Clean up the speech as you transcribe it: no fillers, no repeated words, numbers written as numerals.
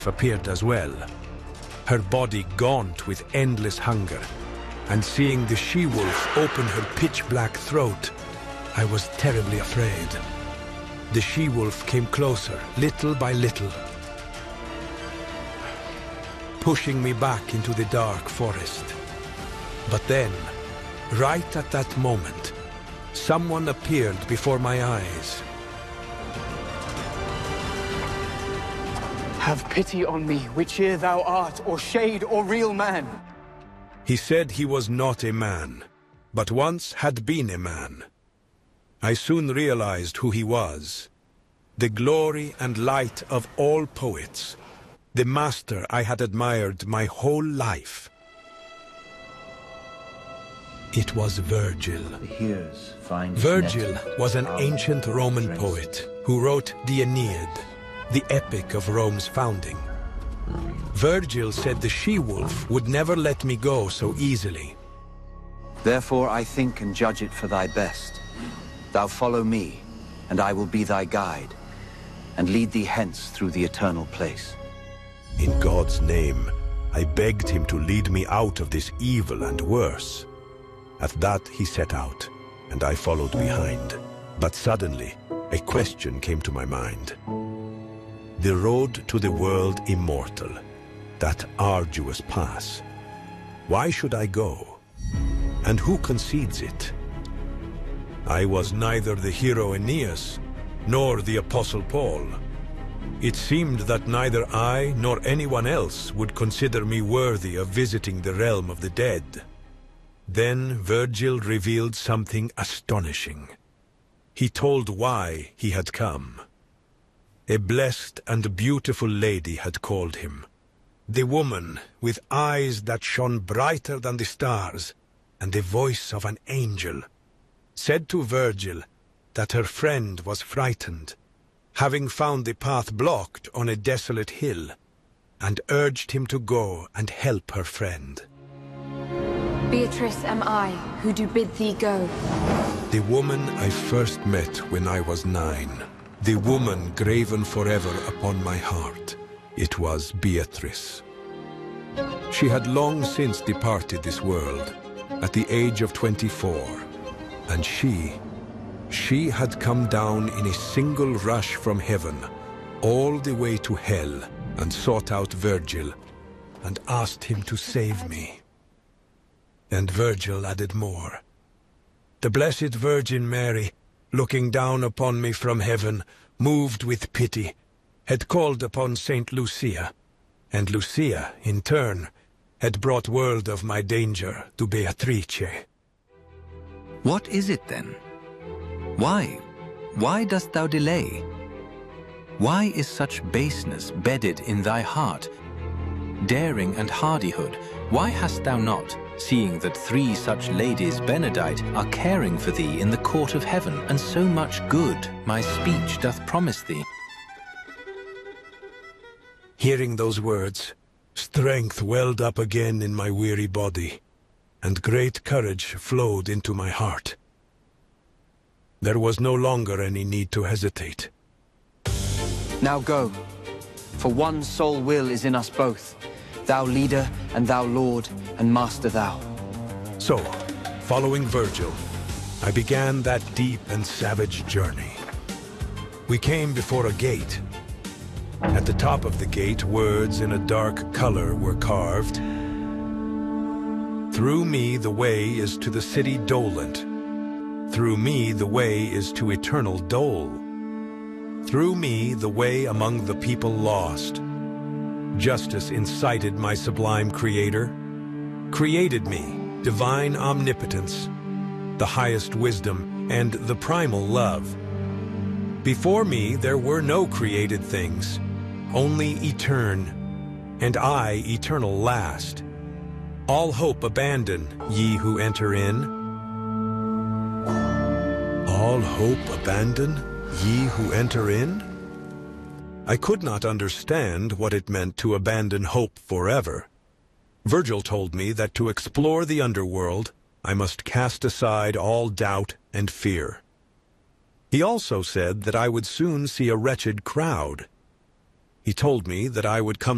appeared as well, her body gaunt with endless hunger, and seeing the she-wolf open her pitch-black throat, I was terribly afraid. The she-wolf came closer, little by little, pushing me back into the dark forest. But then, right at that moment, someone appeared before my eyes. Have pity on me, whiche'er thou art, or shade or real man. He said he was not a man, but once had been a man. I soon realized who he was. The glory and light of all poets. The master I had admired my whole life. It was Virgil. Virgil was an ancient Roman poet who wrote the Aeneid, the epic of Rome's founding. Virgil said the she-wolf would never let me go so easily. Therefore I think and judge it for thy best. Thou follow me, and I will be thy guide, and lead thee hence through the eternal place. In God's name, I begged him to lead me out of this evil and worse. At that he set out, and I followed behind. But suddenly, a question came to my mind. The road to the world immortal, that arduous pass. Why should I go? And who concedes it? I was neither the hero Aeneas, nor the Apostle Paul. It seemed that neither I nor anyone else would consider me worthy of visiting the realm of the dead. Then Virgil revealed something astonishing. He told why he had come. A blessed and beautiful lady had called him. The woman with eyes that shone brighter than the stars and the voice of an angel said to Virgil that her friend was frightened, having found the path blocked on a desolate hill, and urged him to go and help her friend. Beatrice am I, who do bid thee go. The woman I first met when I was 9. The woman graven forever upon my heart. It was Beatrice. She had long since departed this world, at the age of 24, and she had come down in a single rush from heaven, all the way to hell, and sought out Virgil, and asked him to save me. And Virgil added more. The Blessed Virgin Mary, looking down upon me from heaven, moved with pity, had called upon Saint Lucia, and Lucia, in turn, had brought word of my danger to Beatrice. What is it then? Why? Why dost thou delay? Why is such baseness bedded in thy heart? Daring and hardihood, why hast thou not, seeing that 3 such ladies benedight are caring for thee in the court of heaven, and so much good my speech doth promise thee? Hearing those words, strength welled up again in my weary body, and great courage flowed into my heart. There was no longer any need to hesitate. Now go, for one sole will is in us both, thou leader and thou lord and master thou. So, following Virgil, I began that deep and savage journey. We came before a gate. At the top of the gate, words in a dark color were carved. Through me the way is to the city dolent. Through me the way is to eternal dole. Through me the way among the people lost. Justice incited my sublime creator, created me, divine omnipotence, the highest wisdom, and the primal love. Before me there were no created things, only etern, and I eternal last. All hope abandon, ye who enter in. All hope abandon, ye who enter in? I could not understand what it meant to abandon hope forever. Virgil told me that to explore the underworld, I must cast aside all doubt and fear. He also said that I would soon see a wretched crowd. He told me that I would come